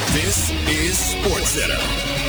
This is SportsCenter.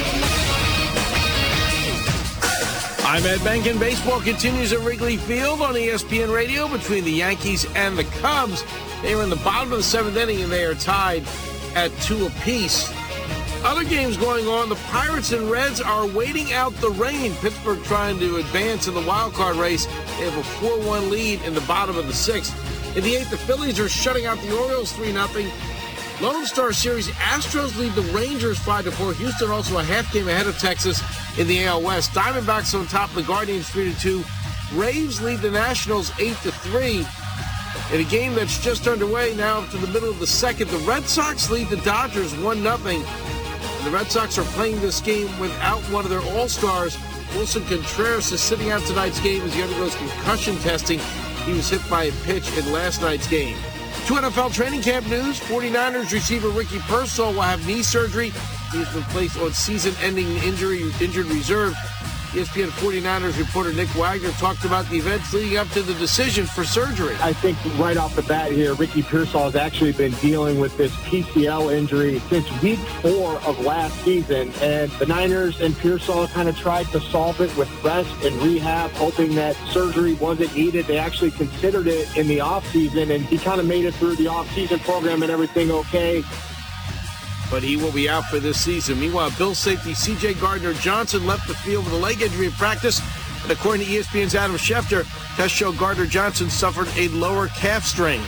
I'm Ed Benkin. Baseball continues at Wrigley Field on ESPN Radio between the Yankees and the Cubs. They are in the bottom of the seventh inning, and they are tied at 2 apiece. Other games going on, the Pirates and Reds are waiting out the rain. Pittsburgh trying to advance in the wild card race. They have a 4-1 lead in the bottom of the sixth. In the eighth, the Phillies are shutting out the Orioles 3-0. Lone Star Series, Astros lead the Rangers 5-4. Houston also a half game ahead of Texas in the AL West. Diamondbacks on top of the Guardians 3-2. Braves lead the Nationals 8-3. In a game that's just underway now up to the middle of the second, the Red Sox lead the Dodgers 1-0. And the Red Sox are playing this game without one of their all-stars. Wilson Contreras is sitting out tonight's game as he undergoes concussion testing. He was hit by a pitch in last night's game. 2 NFL training camp news. 49ers receiver Ricky Pearsall will have knee surgery. He has been placed on season-ending injured reserve. ESPN 49ers reporter Nick Wagner talked about the events leading up to the decision for surgery. I think right off the bat here, Ricky Pearsall has actually been dealing with this PCL injury since week 4 of last season. And the Niners and Pearsall kind of tried to solve it with rest and rehab, hoping that surgery wasn't needed. They actually considered it in the offseason, and he kind of made it through the offseason program and everything okay. But he will be out for this season. Meanwhile, Bills safety C.J. Gardner-Johnson left the field with a leg injury in practice. And according to ESPN's Adam Schefter, tests show Gardner-Johnson suffered a lower calf strain.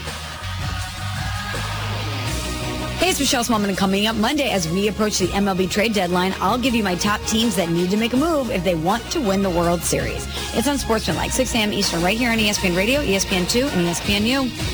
Hey, it's Michelle Smallman, and coming up Monday as we approach the MLB trade deadline, I'll give you my top teams that need to make a move if they want to win the World Series. It's on Sportsmanlike, 6 a.m. Eastern, right here on ESPN Radio, ESPN2, and ESPNU.